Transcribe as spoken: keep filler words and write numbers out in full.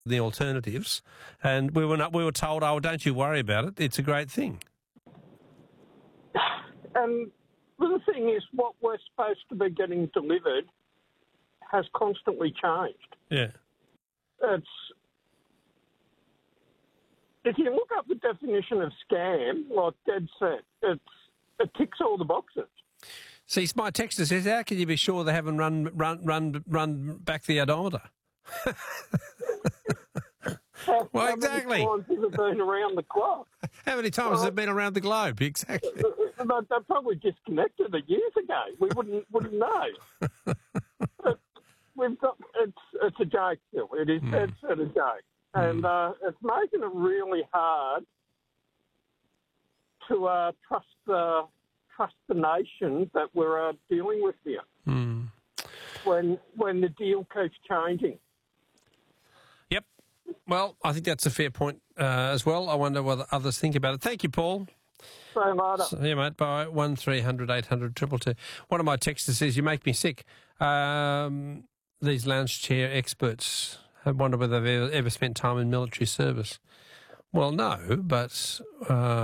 the alternatives, and we were not, we were told, oh, don't you worry about it, it's a great thing. And the thing is, what we're supposed to be getting delivered has constantly changed. Yeah. It's if you look up the definition of scam, like dead set, it's it ticks all the boxes. See, my texter says, how can you be sure they haven't run run run run back the odometer? How, Well, how exactly. many times has it been around the clock? How many times has it been around the globe? Exactly. They, they probably disconnected it years ago. We wouldn't wouldn't know. But we've got it's it's a joke, Phil. It is Mm. it's, it's a joke, and uh, it's making it really hard to uh, trust the trust the nation that we're uh, dealing with here. Mm. When when the deal keeps changing. Yep. Well, I think that's a fair point uh, as well. I wonder what others think about it. Thank you, Paul. See you later. So, yeah, mate. Bye. One three hundred eight hundred triple two. One of my texters says, "You make me sick." Um, these lounge chair experts. I wonder whether they've ever, ever spent time in military service. Well, no, but. Uh,